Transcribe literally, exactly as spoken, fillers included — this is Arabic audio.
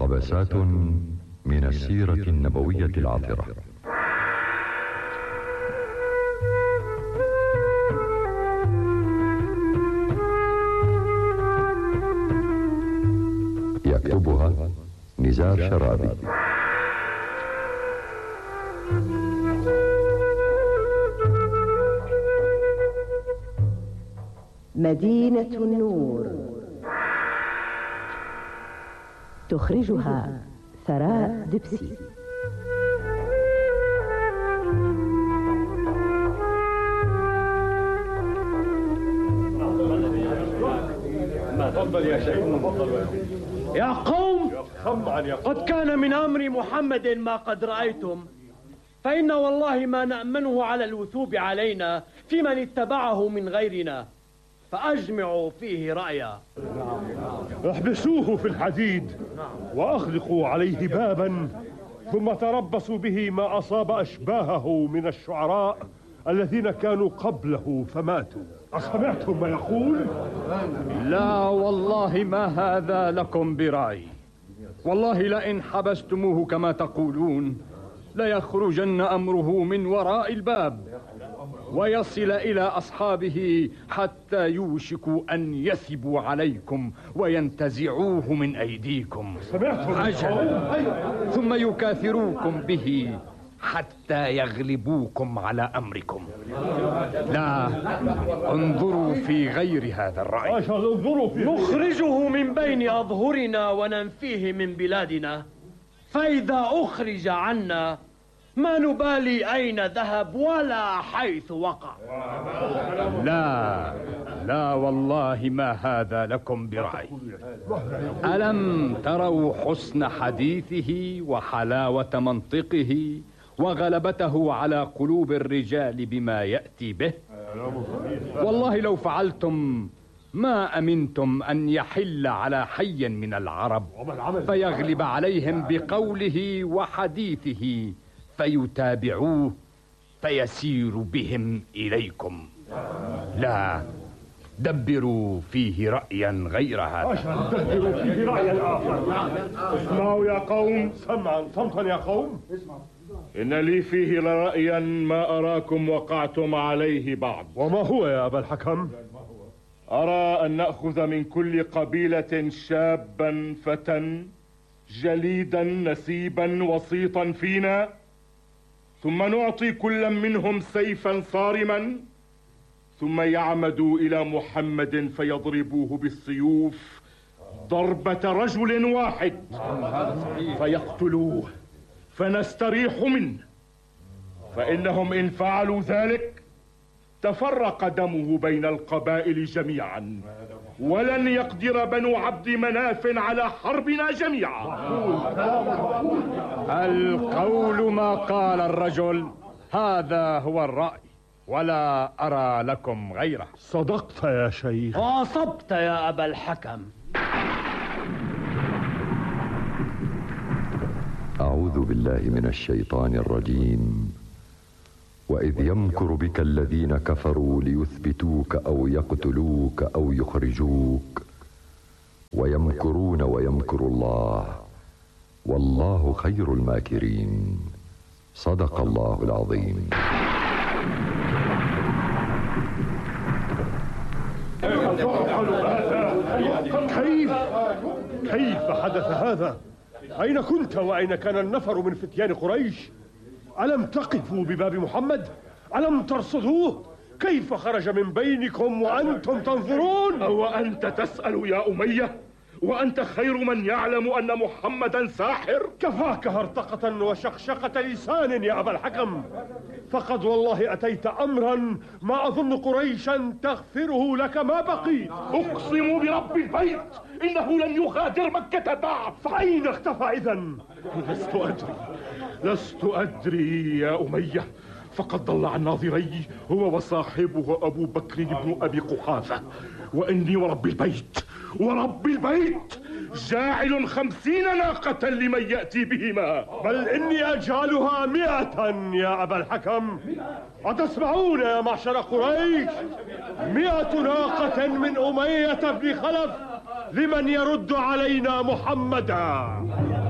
مقتبسات من السيرة النبوية العطرة. يكتبها نزار شرابي. مدينة النور، تخرجها ثراء دبسي. تفضل يا شيخ. يا قوم، قد كان من أمر محمد ما قد رأيتم، فإن والله ما نأمنه على الوثوب علينا في من اتبعه من غيرنا، فأجمعوا فيه رأيا. احبسوه في الحديد وأغلقوا عليه بابا، ثم تربصوا به ما أصاب أشباهه من الشعراء الذين كانوا قبله فماتوا. أسمعتم ما يقول؟ لا والله ما هذا لكم برأي، والله لئن حبستموه كما تقولون ليخرجن أمره من وراء الباب ويصل إلى أصحابه حتى يوشكوا أن يثبوا عليكم وينتزعوه من أيديكم. سمعتم؟ ثم يكاثروكم به حتى يغلبوكم على أمركم. لا، انظروا في غير هذا الرأي. نخرجه من بين أظهرنا وننفيه من بلادنا، فإذا أخرج عنا ما نبالي أين ذهب ولا حيث وقع. لا لا والله ما هذا لكم برأي. ألم تروا حسن حديثه وحلاوة منطقه وغلبته على قلوب الرجال بما يأتي به؟ والله لو فعلتم ما أمنتم أن يحل على حي من العرب فيغلب عليهم بقوله وحديثه فيتابعوه فيسير بهم إليكم. لا، دبروا فيه رأيا غير هذا. دبروا فيه رأيا آخر. اسمعوا يا قوم، سمعا صمتا يا قوم. إن لي فيه لرأيا ما أراكم وقعتم عليه بعض. وما هو يا أبا الحكم؟ أرى أن نأخذ من كل قبيلة شابا فتى جليدا نسيبا وسيطا فينا، ثم نعطي كل منهم سيفا صارما، ثم يعمدوا إلى محمد فيضربوه بالسيوف ضربة رجل واحد فيقتلوه فنستريح منه، فإنهم إن فعلوا ذلك تفرق دمه بين القبائل جميعا، ولن يقدر بنو عبد مناف على حربنا جميعا. القول ما قال الرجل، هذا هو الرأي، ولا أرى لكم غيره. صدقت يا شيخ. وأصبت يا أبا الحكم. أعوذ بالله من الشيطان الرجيم. وإذ يمكر بك الذين كفروا ليثبتوك أو يقتلوك أو يخرجوك ويمكرون ويمكر الله والله خير الماكرين. صدق الله العظيم. كيف كيف حدث هذا؟ أين كنت وأين كان النفر من فتيان قريش؟ ألم تقفوا بباب محمد؟ ألم ترصدوه؟ كيف خرج من بينكم وأنتم تنظرون؟ أو أنت تسأل يا أمية وأنت خير من يعلم أن محمدا ساحر؟ كفاك هرطقة وشقشقة لسان يا أبا الحكم، فقد والله أتيت أمرا ما أظن قريشا تغفره لك ما بقيت. أقسم برب البيت إنه لن يغادر مكة بعد. فأين اختفى إذن؟ لست أدري لست أدري يا أمية، فقد ضل عن ناظري هو وصاحبه أبو بكر بن أبي قحافة، وإني ورب البيت ورب البيت جاعل خمسين ناقة لمن يأتي بهما، بل إني أجعلها مئة يا أبا الحكم. أتسمعون يا معشر قريش؟ مئة ناقة من أمية بن خلف لمن يرد علينا محمدا؟